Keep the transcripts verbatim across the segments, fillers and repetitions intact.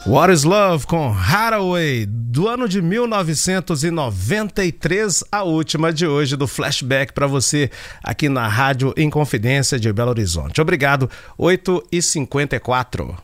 What is Love com Hathaway, do ano de mil novecentos e noventa e três, a última de hoje do Flashback para você aqui na Rádio Inconfidência de Belo Horizonte. Obrigado, oito e cinquenta e quatro.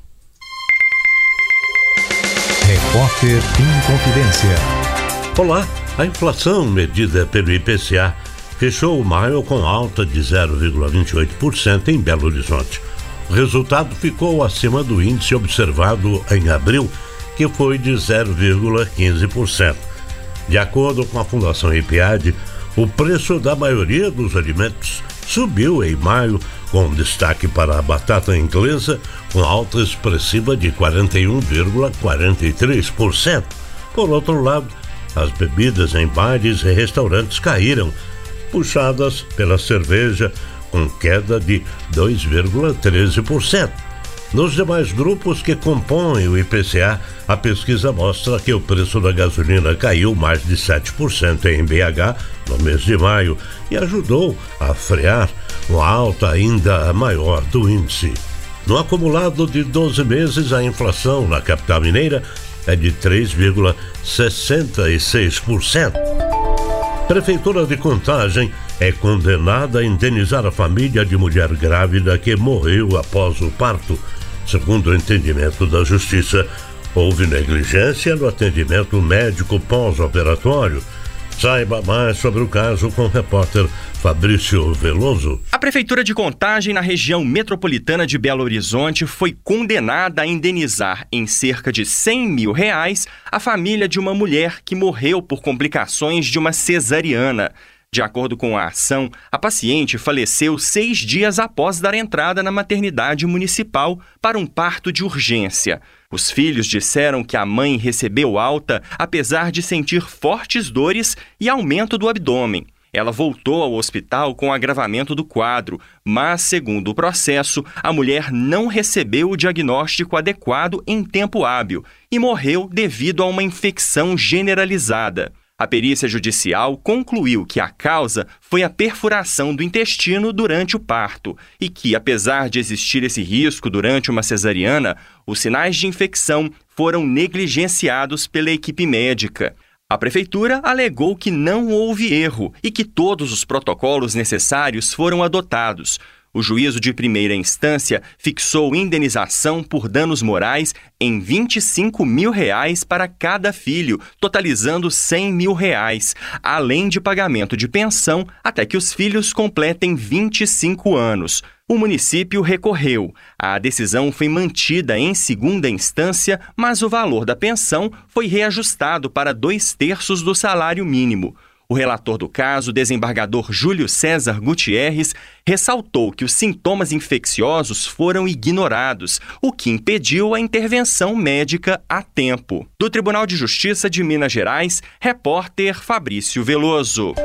Repórter Inconfidência. Olá, a inflação medida pelo I P C A fechou o maio com alta de zero vírgula vinte e oito por cento em Belo Horizonte. O resultado ficou acima do índice observado em abril, que foi de zero vírgula quinze por cento. De acordo com a Fundação IPAD, o preço da maioria dos alimentos subiu em maio, com destaque para a batata inglesa, com alta expressiva de quarenta e um vírgula quarenta e três por cento. Por outro lado, as bebidas em bares e restaurantes caíram, puxadas pela cerveja, com queda de dois vírgula treze por cento. Nos demais grupos que compõem o I P C A, a pesquisa mostra que o preço da gasolina caiu mais de sete por cento em B H no mês de maio e ajudou a frear uma alta ainda maior do índice. No acumulado de doze meses, a inflação na capital mineira é de três vírgula sessenta e seis por cento. Prefeitura de Contagem é condenada a indenizar a família de mulher grávida que morreu após o parto. Segundo o entendimento da Justiça, houve negligência no atendimento médico pós-operatório. Saiba mais sobre o caso com o repórter Fabrício Veloso. A Prefeitura de Contagem, na região metropolitana de Belo Horizonte, foi condenada a indenizar em cerca de cem mil reais a família de uma mulher que morreu por complicações de uma cesariana. De acordo com a ação, a paciente faleceu seis dias após dar entrada na maternidade municipal para um parto de urgência. Os filhos disseram que a mãe recebeu alta apesar de sentir fortes dores e aumento do abdômen. Ela voltou ao hospital com agravamento do quadro, mas, segundo o processo, a mulher não recebeu o diagnóstico adequado em tempo hábil e morreu devido a uma infecção generalizada. A perícia judicial concluiu que a causa foi a perfuração do intestino durante o parto e que, apesar de existir esse risco durante uma cesariana, os sinais de infecção foram negligenciados pela equipe médica. A Prefeitura alegou que não houve erro e que todos os protocolos necessários foram adotados. O juízo de primeira instância fixou indenização por danos morais em vinte e cinco mil reais para cada filho, totalizando cem mil reais, além de pagamento de pensão até que os filhos completem vinte e cinco anos. O município recorreu. A decisão foi mantida em segunda instância, mas o valor da pensão foi reajustado para dois terços do salário mínimo. O relator do caso, desembargador Júlio César Gutierrez, ressaltou que os sintomas infecciosos foram ignorados, o que impediu a intervenção médica a tempo. Do Tribunal de Justiça de Minas Gerais, repórter Fabrício Veloso.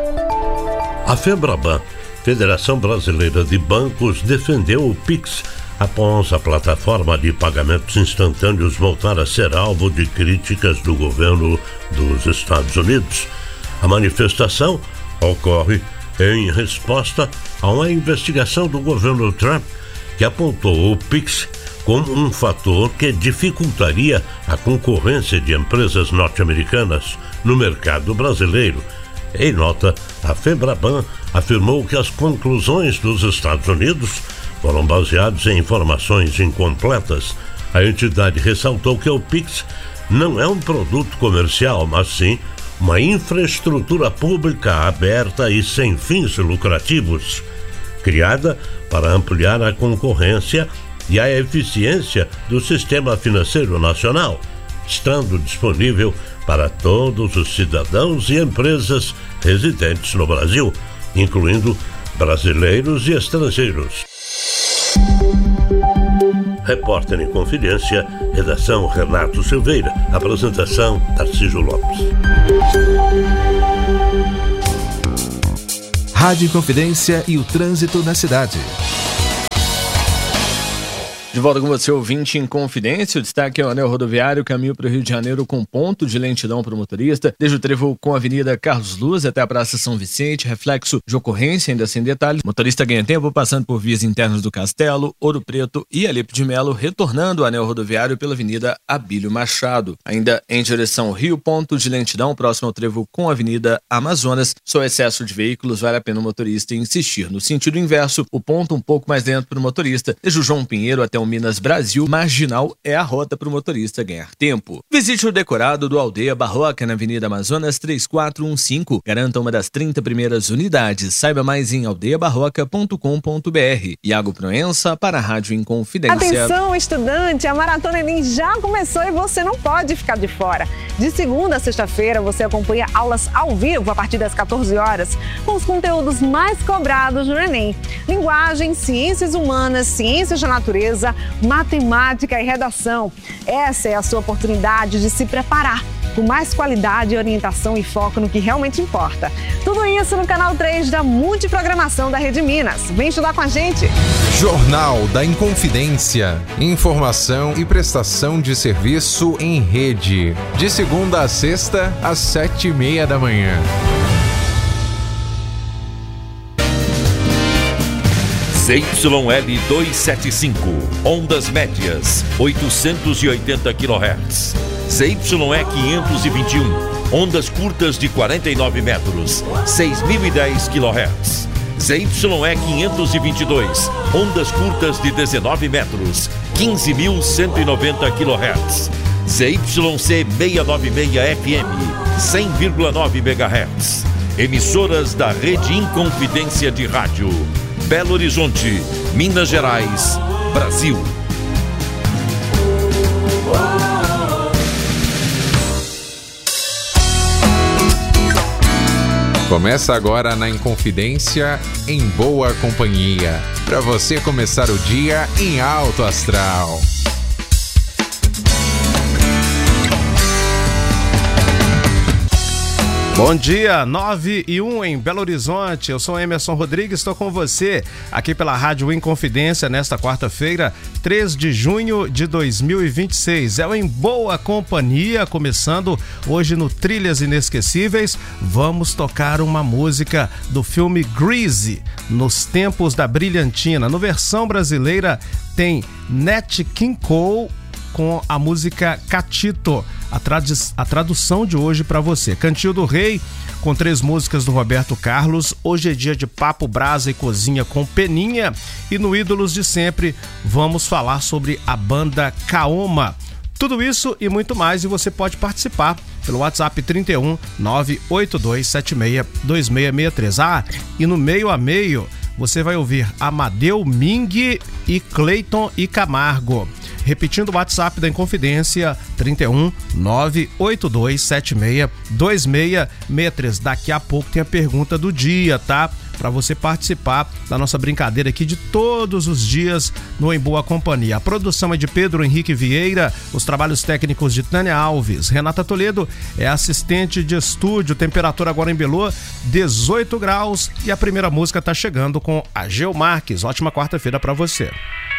A FEBRABAN, Federação Brasileira de Bancos, defendeu o Pix após a plataforma de pagamentos instantâneos voltar a ser alvo de críticas do governo dos Estados Unidos. A manifestação ocorre em resposta a uma investigação do governo Trump que apontou o Pix como um fator que dificultaria a concorrência de empresas norte-americanas no mercado brasileiro. Em nota, a FEBRABAN afirmou que as conclusões dos Estados Unidos foram baseadas em informações incompletas. A entidade ressaltou que o Pix não é um produto comercial, mas sim uma infraestrutura pública aberta e sem fins lucrativos, criada para ampliar a concorrência e a eficiência do sistema financeiro nacional, estando disponível para todos os cidadãos e empresas residentes no Brasil, incluindo brasileiros e estrangeiros. Repórter em Confidência, redação Renato Silveira, apresentação Tarcísio Lopes. Rádio Confidência e o trânsito na cidade. De volta com você, ouvinte em Confidência. O destaque é o anel rodoviário, caminho para o Rio de Janeiro com ponto de lentidão para o motorista, desde o trevo com a Avenida Carlos Luz até a Praça São Vicente, reflexo de ocorrência, ainda sem detalhes. O motorista ganha tempo passando por vias internas do Castelo, Ouro Preto e Alípio de Melo, retornando o anel rodoviário pela Avenida Abílio Machado. Ainda em direção ao Rio, ponto de lentidão próximo ao trevo com a Avenida Amazonas. Só excesso de veículos, vale a pena o motorista insistir. No sentido inverso, o ponto um pouco mais dentro para o motorista, desde o João Pinheiro até o Minas Brasil, marginal é a rota para o motorista ganhar tempo. Visite o decorado do Aldeia Barroca na Avenida Amazonas três quatro um cinco. Garanta uma das trinta primeiras unidades. Saiba mais em aldeia barroca ponto com ponto b r. Iago Proença para a Rádio Inconfidência. Atenção, estudante! A Maratona Enem já começou e você não pode ficar de fora. De segunda a sexta-feira você acompanha aulas ao vivo a partir das quatorze horas com os conteúdos mais cobrados no Enem. Linguagem, ciências humanas, ciências da natureza, matemática e redação. Essa é a sua oportunidade de se preparar com mais qualidade, orientação e foco no que realmente importa. Tudo isso no canal três da Multiprogramação da Rede Minas. Vem estudar com a gente! Jornal da Inconfidência. Informação e prestação de serviço em rede. De segunda a sexta, às sete e meia da manhã. Z Y L duzentos e setenta e cinco, ondas médias, oitocentos e oitenta quilohertz. Z Y E quinhentos e vinte e um, ondas curtas de quarenta e nove metros, seis mil e dez quilohertz. Z Y E quinhentos e vinte e dois, ondas curtas de dezenove metros, quinze mil cento e noventa quilohertz. Z Y C seiscentos e noventa e seis F M, cem vírgula nove megahertz. Emissoras da Rede Inconfidência de Rádio. Belo Horizonte, Minas Gerais, Brasil. Começa agora na Inconfidência, em boa companhia, para você começar o dia em alto astral. Bom dia, nove e um em Belo Horizonte. Eu sou Emerson Rodrigues, estou com você aqui pela Rádio Inconfidência nesta quarta-feira, três de junho de dois mil e vinte e seis. É o Em Boa Companhia, começando hoje no Trilhas Inesquecíveis. Vamos tocar uma música do filme Grease, Nos Tempos da Brilhantina. No versão brasileira tem Nat King Cole com a música Catito. A, tradu- a tradução de hoje para você. Cantinho do Rei, com três músicas do Roberto Carlos. Hoje é dia de Papo, Brasa e Cozinha com Peninha. E no Ídolos de Sempre, vamos falar sobre a banda Kaoma. Tudo isso e muito mais, e você pode participar pelo WhatsApp trinta e um, nove oito dois sete seis, dois seis seis três. Ah, e no meio a meio, você vai ouvir Amadeu Ming e Cleiton e Camargo. Repetindo o WhatsApp da Inconfidência, trinta e um, nove oito dois sete seis, dois seis seis três. Daqui a pouco tem a pergunta do dia, tá? Para você participar da nossa brincadeira aqui de todos os dias no Em Boa Companhia. A produção é de Pedro Henrique Vieira, os trabalhos técnicos de Tânia Alves. Renata Toledo é assistente de estúdio, temperatura agora em Belo, dezoito graus, e a primeira música tá chegando com a Geo Marques. Ótima quarta-feira para você.